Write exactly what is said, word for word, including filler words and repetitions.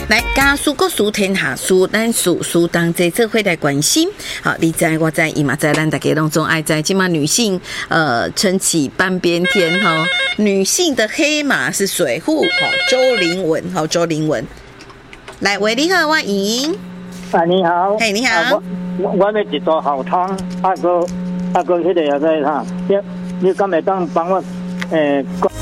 来，家书国书天下书，咱书书当这这会来关心。好，你在我在伊嘛在咱大家当中爱在，今嘛女性呃撑起半边天哈，女性的黑马是水户哈，周玲文哈，周玲文。来，喂，你好，我莹。 啊，你好。 嘿，你好。 啊、我我要一座好汤，啊个啊个迄个也在哈，你你敢会当帮我诶？呃